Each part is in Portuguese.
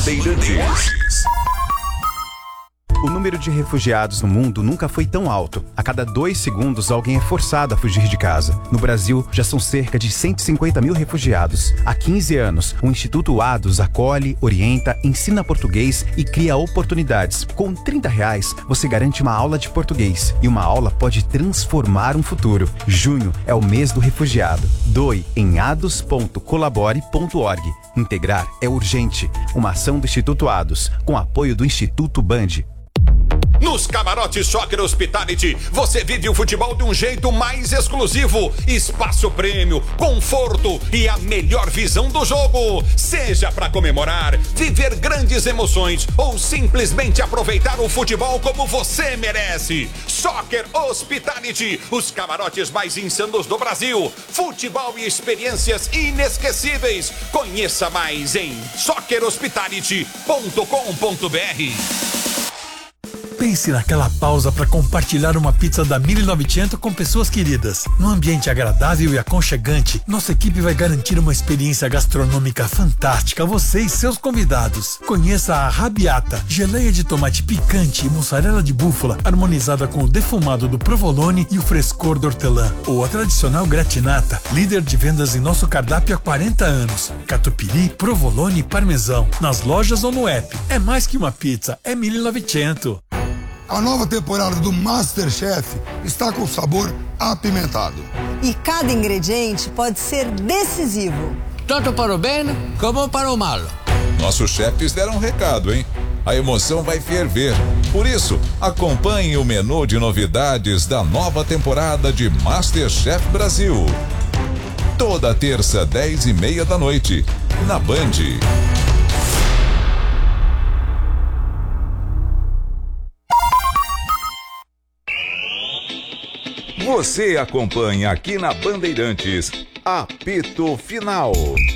Bandeirantes. O número de refugiados no mundo nunca foi tão alto. A cada 2 segundos, alguém é forçado a fugir de casa. No Brasil, já são cerca de 150 mil refugiados. Há 15 anos, o Instituto ADOS acolhe, orienta, ensina português e cria oportunidades. Com R$30, você garante uma aula de português. E uma aula pode transformar um futuro. Junho é o mês do refugiado. Doe em ados.colabore.org. Integrar é urgente. Uma ação do Instituto ADOS, com apoio do Instituto Band. Nos camarotes Soccer Hospitality, você vive o futebol de um jeito mais exclusivo. Espaço prêmio, conforto e a melhor visão do jogo. Seja para comemorar, viver grandes emoções ou simplesmente aproveitar o futebol como você merece. Soccer Hospitality, os camarotes mais insanos do Brasil. Futebol e experiências inesquecíveis. Conheça mais em soccerhospitality.com.br. Pense naquela pausa para compartilhar uma pizza da 1900 com pessoas queridas. Num ambiente agradável e aconchegante, nossa equipe vai garantir uma experiência gastronômica fantástica a você e seus convidados. Conheça a Rabiata, geleia de tomate picante e mussarela de búfala, harmonizada com o defumado do provolone e o frescor do hortelã. Ou a tradicional gratinata, líder de vendas em nosso cardápio há 40 anos. Catupiry, provolone e parmesão. Nas lojas ou no app. É mais que uma pizza, é 1900. A nova temporada do MasterChef está com sabor apimentado. E cada ingrediente pode ser decisivo. Tanto para o bem como para o mal. Nossos chefes deram um recado, hein? A emoção vai ferver. Por isso, acompanhe o menu de novidades da nova temporada de MasterChef Brasil. Toda terça, 10:30 da noite, na Band. Você acompanha aqui na Bandeirantes, Apito Final.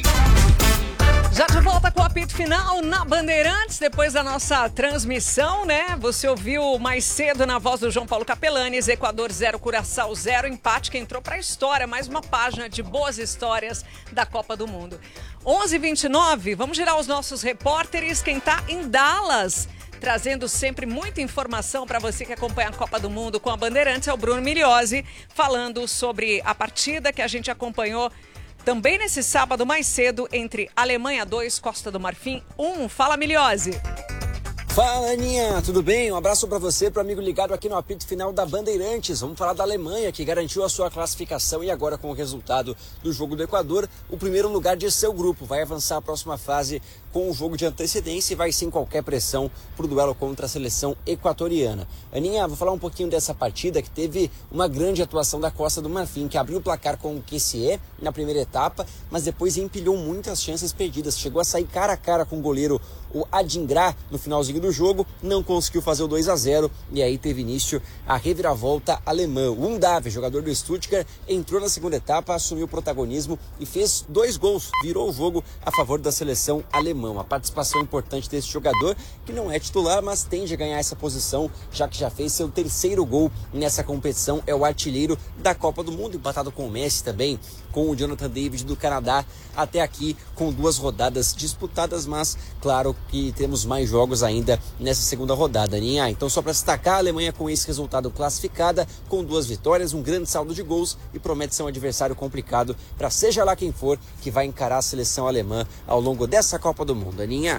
Já de volta com o apito final na Bandeirantes, depois da nossa transmissão, né? Você ouviu mais cedo na voz do João Paulo Capelanes, Equador 0, Curaçao 0, empate que entrou para a história, mais uma página de boas histórias da Copa do Mundo. 11h29, vamos girar os nossos repórteres, quem tá em Dallas, trazendo sempre muita informação para você que acompanha a Copa do Mundo com a Bandeirantes, é o Bruno Migliozzi, falando sobre a partida que a gente acompanhou também nesse sábado mais cedo entre Alemanha 2, Costa do Marfim 1. Fala, Migliozzi. Fala, Aninha, tudo bem? Um abraço para você, para o amigo ligado aqui no apito final da Bandeirantes. Vamos falar da Alemanha, que garantiu a sua classificação e agora com o resultado do jogo do Equador, o primeiro lugar de seu grupo. Vai avançar a próxima fase com o jogo de antecedência e vai sem qualquer pressão para o duelo contra a seleção equatoriana. Aninha, vou falar um pouquinho dessa partida que teve uma grande atuação da Costa do Marfim, que abriu o placar com o Kessié na primeira etapa, mas depois empilhou muitas chances perdidas. Chegou a sair cara a cara com o goleiro, o Adingra, no finalzinho do jogo, não conseguiu fazer o 2-0 e aí teve início a reviravolta alemã. O Undav, jogador do Stuttgart, entrou na segunda etapa, assumiu o protagonismo e fez 2 gols, virou o jogo a favor da seleção alemã. Uma participação importante desse jogador, que não é titular, mas tende a ganhar essa posição, já que já fez seu 3º gol nessa competição, é o artilheiro da Copa do Mundo, empatado com o Messi também, com o Jonathan David do Canadá, até aqui com 2 rodadas disputadas, mas claro que temos mais jogos ainda nessa segunda rodada, Aninha. Então, só para destacar, a Alemanha com esse resultado classificada, com 2 vitórias, um grande saldo de gols e promete ser um adversário complicado para seja lá quem for que vai encarar a seleção alemã ao longo dessa Copa do Mundo, Aninha.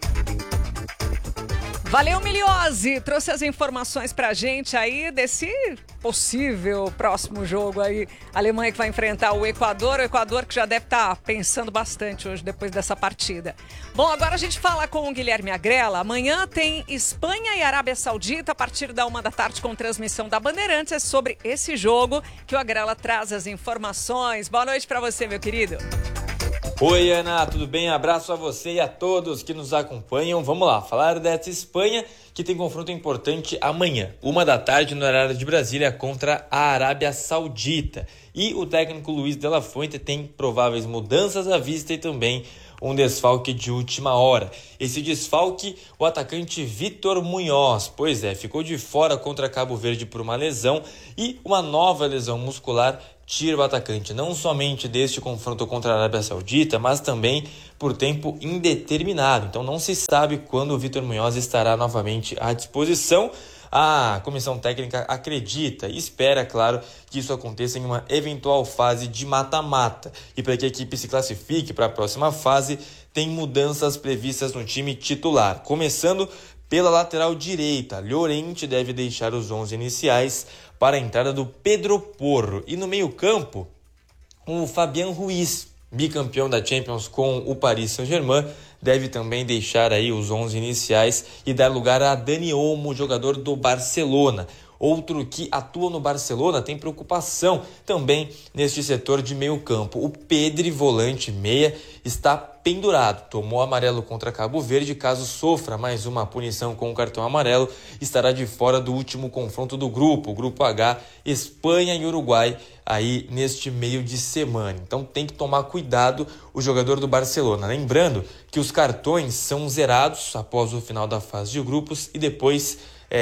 Valeu, Migliozzi, trouxe as informações pra gente aí desse possível próximo jogo aí, a Alemanha que vai enfrentar o Equador que já deve estar pensando bastante hoje depois dessa partida. Bom, agora a gente fala com o Guilherme Agrela. Amanhã tem Espanha e Arábia Saudita a partir da 1 da tarde com transmissão da Bandeirantes. É sobre esse jogo que o Agrela traz as informações. Boa noite pra você, meu querido. Oi, Ana, tudo bem? Abraço a você e a todos que nos acompanham. Vamos lá, falar dessa Espanha que tem confronto importante amanhã, 1 da tarde no horário de Brasília contra a Arábia Saudita. E o técnico Luiz de la Fuente tem prováveis mudanças à vista e também um desfalque de última hora. Esse desfalque, o atacante Vitor Munhoz, pois é, ficou de fora contra Cabo Verde por uma lesão e uma nova lesão muscular tira o atacante não somente deste confronto contra a Arábia Saudita, mas também por tempo indeterminado. Então não se sabe quando o Vitor Munhoz estará novamente à disposição. A comissão técnica acredita e espera, claro, que isso aconteça em uma eventual fase de mata-mata. E para que a equipe se classifique para a próxima fase, tem mudanças previstas no time titular. Começando pela lateral direita, Llorente deve deixar os 11 iniciais para a entrada do Pedro Porro. E no meio-campo, o Fabián Ruiz, bicampeão da Champions com o Paris Saint-Germain, deve também deixar aí os 11 iniciais e dar lugar a Dani Olmo, jogador do Barcelona. Outro que atua no Barcelona tem preocupação também neste setor de meio campo. O Pedri, volante meia, está pendurado. Tomou amarelo contra Cabo Verde. Caso sofra mais uma punição com o cartão amarelo, estará de fora do último confronto do grupo. O grupo H, Espanha e Uruguai, aí neste meio de semana. Então tem que tomar cuidado o jogador do Barcelona. Lembrando que os cartões são zerados após o final da fase de grupos e depois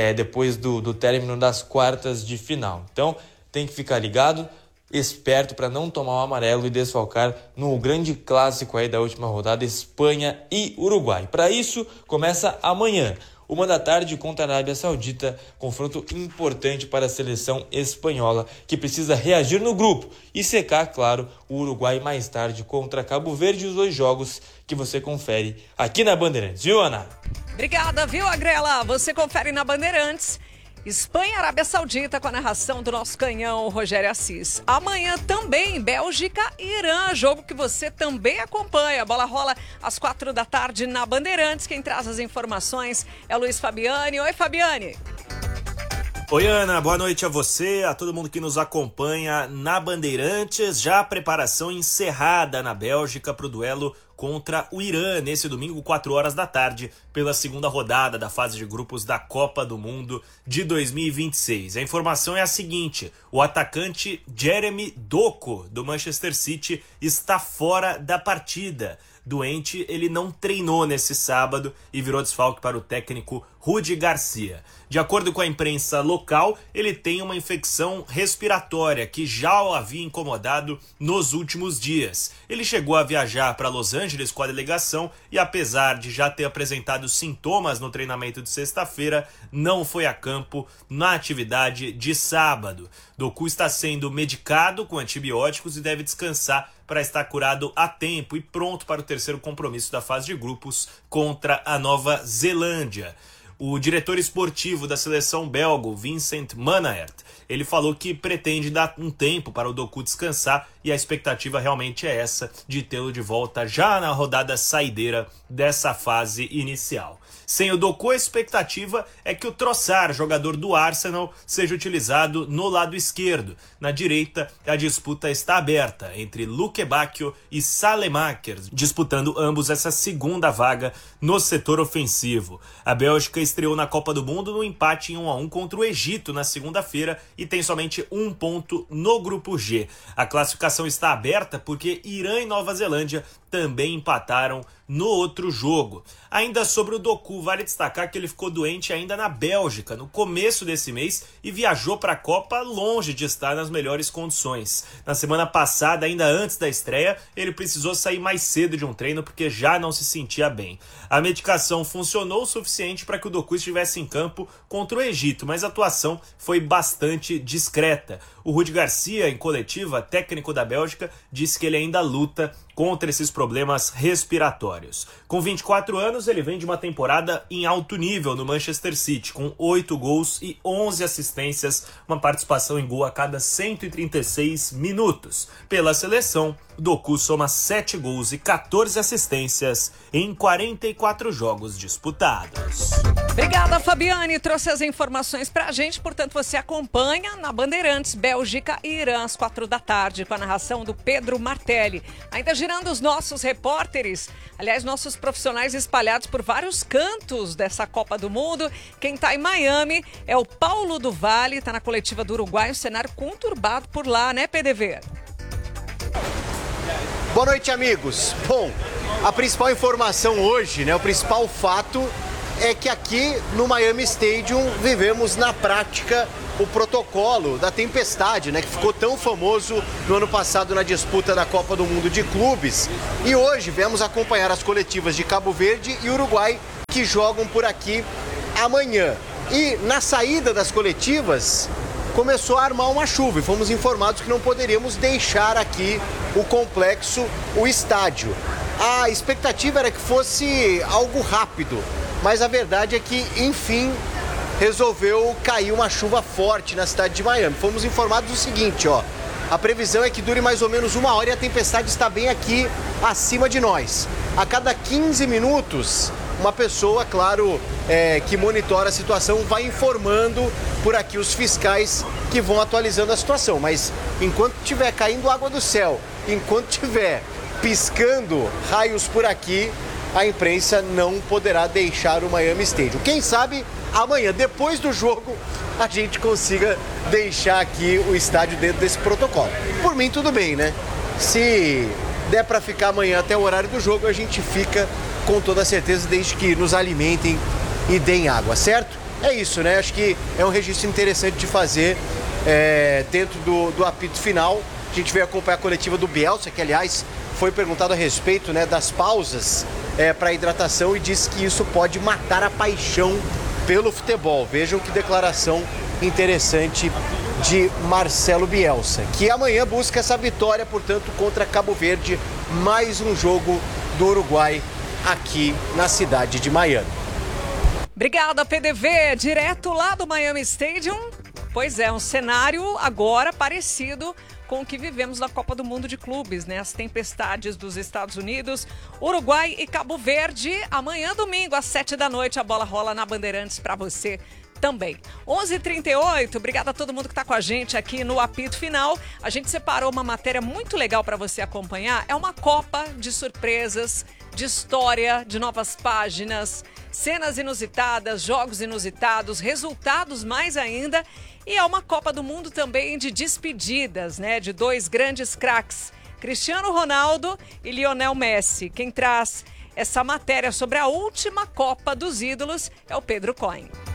do término das quartas de final. Então tem que ficar ligado, esperto para não tomar o amarelo e desfalcar no grande clássico aí da última rodada, Espanha e Uruguai. Para isso, começa amanhã, 13h contra a Arábia Saudita, confronto importante para a seleção espanhola, que precisa reagir no grupo e secar, claro, o Uruguai mais tarde contra Cabo Verde, os 2 jogos que você confere aqui na Bandeirantes, viu, Ana? Obrigada, viu, Agrela? Você confere na Bandeirantes. Espanha e Arábia Saudita com a narração do nosso canhão Rogério Assis. Amanhã também Bélgica e Irã, jogo que você também acompanha. A bola rola às 4h na Bandeirantes. Quem traz as informações é o Luiz Fabiani. Oi, Fabiani. Oi, Ana, boa noite a você, a todo mundo que nos acompanha na Bandeirantes. Já a preparação encerrada na Bélgica para o duelo contra o Irã nesse domingo, 4h, pela segunda rodada da fase de grupos da Copa do Mundo de 2026. A informação é a seguinte: o atacante Jeremy Doku, do Manchester City, está fora da partida. Doente, ele não treinou nesse sábado e virou desfalque para o técnico Rudi Garcia. De acordo com a imprensa local, ele tem uma infecção respiratória que já o havia incomodado nos últimos dias. Ele chegou a viajar para Los Angeles com a delegação e, apesar de já ter apresentado sintomas no treinamento de sexta-feira, não foi a campo na atividade de sábado. Doku está sendo medicado com antibióticos e deve descansar para estar curado a tempo e pronto para o terceiro compromisso da fase de grupos contra a Nova Zelândia. O diretor esportivo da seleção belga, Vincent Manaert, ele falou que pretende dar um tempo para o Doku descansar e a expectativa realmente é essa, de tê-lo de volta já na rodada saideira dessa fase inicial. Sem o Doku, a expectativa é que o Trossard, jogador do Arsenal, seja utilizado no lado esquerdo. Na direita, a disputa está aberta entre Luke Bacchio e Saelemaekers, disputando ambos essa segunda vaga no setor ofensivo. A Bélgica estreou na Copa do Mundo no empate em 1-1 contra o Egito na segunda-feira e tem somente 1 ponto no grupo G. A classificação está aberta porque Irã e Nova Zelândia também empataram no outro jogo. Ainda sobre o Doku, vale destacar que ele ficou doente ainda na Bélgica, no começo desse mês, e viajou para a Copa longe de estar nas melhores condições. Na semana passada, ainda antes da estreia, ele precisou sair mais cedo de um treino porque já não se sentia bem. A medicação funcionou o suficiente para que o Doku estivesse em campo contra o Egito, mas a atuação foi bastante discreta. O Rudi Garcia, em coletiva, técnico da Bélgica, disse que ele ainda luta contra esses problemas respiratórios. Com 24 anos, ele vem de uma temporada em alto nível no Manchester City, com 8 gols e 11 assistências, uma participação em gol a cada 136 minutos. Pela seleção, Doku soma 7 gols e 14 assistências em 44 jogos disputados. Obrigada, Fabiane. Trouxe as informações pra gente, portanto você acompanha na Bandeirantes, Bélgica e Irã, às 4h, com a narração do Pedro Martelli. Ainda girando os nossos repórteres, aliás, nossos profissionais espalhados por vários cantos dessa Copa do Mundo. Quem tá em Miami é o Paulo do Vale, tá na coletiva do Uruguai, um cenário conturbado por lá, né, PDV? Boa noite, amigos. Bom, A principal informação hoje, né, o principal fato é que aqui no Miami Stadium vivemos na prática o protocolo da tempestade, né, que ficou tão famoso no ano passado na disputa da Copa do Mundo de Clubes. E hoje viemos acompanhar as coletivas de Cabo Verde e Uruguai que jogam por aqui amanhã. E na saída das coletivas começou a armar uma chuva e fomos informados que não poderíamos deixar aqui o complexo, o estádio. A expectativa era que fosse algo rápido, mas a verdade é que, enfim, resolveu cair uma chuva forte na cidade de Miami. Fomos informados do seguinte, ó, a previsão é que dure mais ou menos 1 hora e a tempestade está bem aqui acima de nós. A cada 15 minutos, uma pessoa, claro, que monitora a situação, vai informando por aqui os fiscais que vão atualizando a situação. Mas enquanto estiver caindo água do céu, enquanto estiver piscando raios por aqui, a imprensa não poderá deixar o Miami Stadium. Quem sabe amanhã, depois do jogo, a gente consiga deixar aqui o estádio dentro desse protocolo. Por mim, tudo bem, né? Se der para ficar amanhã até o horário do jogo, a gente fica com toda certeza, desde que nos alimentem e deem água, certo? É isso, né? Acho que é um registro interessante de fazer dentro do apito final. A gente veio acompanhar a coletiva do Bielsa, que, aliás, foi perguntado a respeito, né, das pausas para hidratação e disse que isso pode matar a paixão pelo futebol. Vejam que declaração interessante de Marcelo Bielsa, que amanhã busca essa vitória, portanto, contra Cabo Verde, mais um jogo do Uruguai aqui na cidade de Miami. Obrigada, PDV, direto lá do Miami Stadium. Pois é, um cenário agora parecido com o que vivemos na Copa do Mundo de Clubes, né? As tempestades dos Estados Unidos, Uruguai e Cabo Verde. Amanhã, domingo, às 7 da noite, a bola rola na Bandeirantes para você também. 11h38, obrigada a todo mundo que está com a gente aqui no apito final. A gente separou uma matéria muito legal para você acompanhar. É uma Copa de surpresas, de história, de novas páginas, cenas inusitadas, jogos inusitados, resultados mais ainda. E é uma Copa do Mundo também de despedidas, né? De dois grandes craques, Cristiano Ronaldo e Lionel Messi. Quem traz essa matéria sobre a última Copa dos Ídolos é o Pedro Cohen.